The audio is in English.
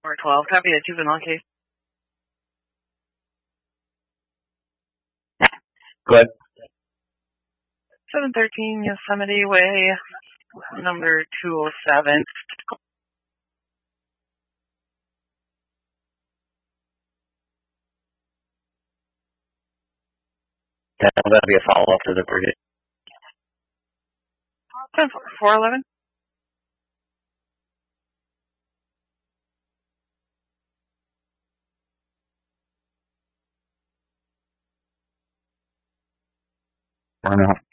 412, copy a juvenile case. Go ahead. 713 Yosemite Way, number 207. That'll be a follow-up to the previous. 411. Or not.